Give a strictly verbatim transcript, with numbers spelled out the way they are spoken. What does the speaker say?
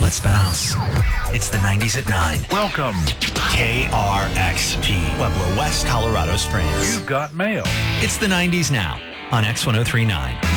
Let's bounce. It's the nineties at nine. Welcome. K R X P, Pueblo West, Colorado Springs. You've got mail. It's the nineties now on X one oh three point nine.